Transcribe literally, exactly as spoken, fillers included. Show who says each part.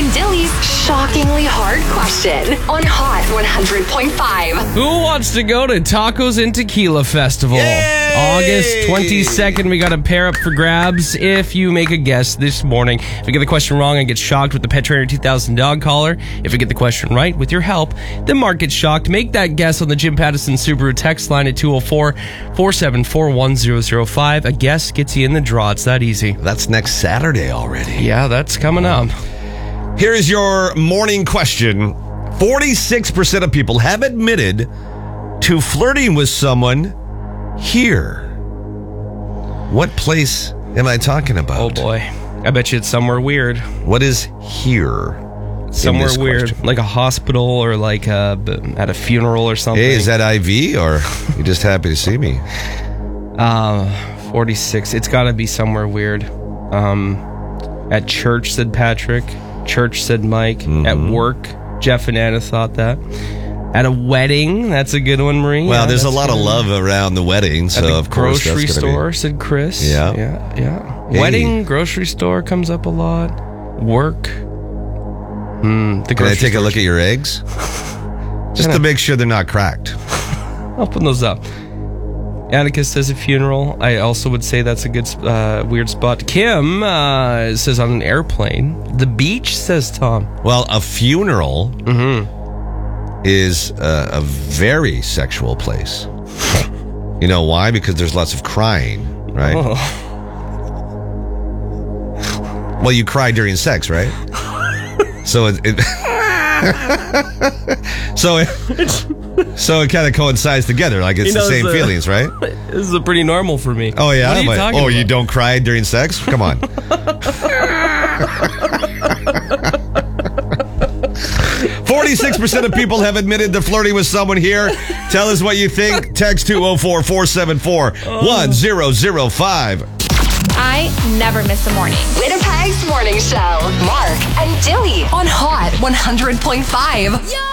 Speaker 1: and Dilly's shockingly hard question on Hot one hundred point five.
Speaker 2: Who wants to go to Tacos and Tequila Festival?
Speaker 3: Yay!
Speaker 2: August twenty-second, we got a pair up for grabs. If you make a guess this morning, if you get the question wrong, I get shocked with the Pet Trainer two thousand dog collar. If you get the question right, with your help, then Mark gets shocked. Make that guess on the Jim Pattison Subaru text line at two oh four, four seven four, one oh oh five. A guess gets you in the draw. It's that easy.
Speaker 3: That's next Saturday already.
Speaker 2: Yeah, that's coming up.
Speaker 3: Here is your morning question. forty-six percent of people have admitted to flirting with someone here. What place am I talking about?
Speaker 2: Oh boy. I bet you it's somewhere weird.
Speaker 3: What is here?
Speaker 2: Somewhere weird.
Speaker 3: Question?
Speaker 2: Like a hospital or like a, at a funeral or something.
Speaker 3: Hey, is that I V or you just happy to see me?
Speaker 2: Uh, forty-six. It's got to be somewhere weird. Um, at church, said Patrick. Church, said Mike. Mm-hmm. At work, Jeff and Anna thought that. At a wedding, that's a good one, Marie.
Speaker 3: Well,
Speaker 2: yeah,
Speaker 3: there's a lot of
Speaker 2: good.
Speaker 3: love around the wedding, so
Speaker 2: At the
Speaker 3: of course
Speaker 2: grocery
Speaker 3: that's gonna
Speaker 2: store,
Speaker 3: be...
Speaker 2: said Chris.
Speaker 3: Yeah,
Speaker 2: yeah, yeah.
Speaker 3: Hey.
Speaker 2: Wedding, grocery store comes up a lot. Work. Mm, the
Speaker 3: Can I take a
Speaker 2: store.
Speaker 3: look at your eggs? Just to make sure they're not cracked.
Speaker 2: Open those up. Atticus says a funeral. I also would say that's a good, uh, weird spot. Kim uh, says on an airplane. The beach, says Tom.
Speaker 3: Well, a funeral
Speaker 2: Mm-hmm.
Speaker 3: is a, a very sexual place. You know why? Because there's lots of crying, right?
Speaker 2: Oh.
Speaker 3: Well, you cry during sex, right? So it, it so it, so it kind of coincides together. Like it's
Speaker 2: He
Speaker 3: the
Speaker 2: knows
Speaker 3: same
Speaker 2: the-
Speaker 3: feelings, right?
Speaker 2: This is a pretty normal for me.
Speaker 3: Oh yeah.
Speaker 2: What are you
Speaker 3: Like,
Speaker 2: talking
Speaker 3: oh,
Speaker 2: about?
Speaker 3: you don't cry during sex? Come on. forty-six percent of people have admitted to flirting with someone here. Tell us what you think. Text two oh four, four seven four, one oh oh five.
Speaker 1: I never miss a morning. Winnipeg's Morning Show. Mark and Dilly on Hot one hundred point five.